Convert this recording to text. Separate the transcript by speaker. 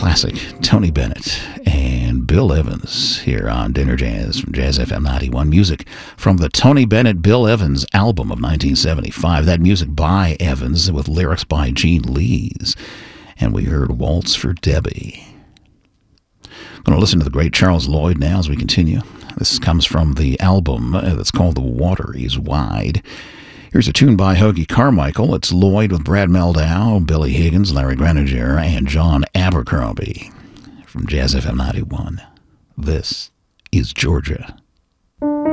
Speaker 1: classic Tony Bennett and Bill Evans here on Dinner Jazz from Jazz FM 91. Music from the Tony Bennett Bill Evans album of 1975. That music by Evans with lyrics by Gene Lees. And we heard Waltz for Debbie. I'm going to listen to the great Charles Lloyd now as we continue. This comes from the album that's called The Water is Wide. Here's a tune by Hoagy Carmichael. It's Lloyd with Brad Mehldau, Billy Higgins, Larry Greninger, and John Abercrombie from Jazz FM 91. This is Georgia.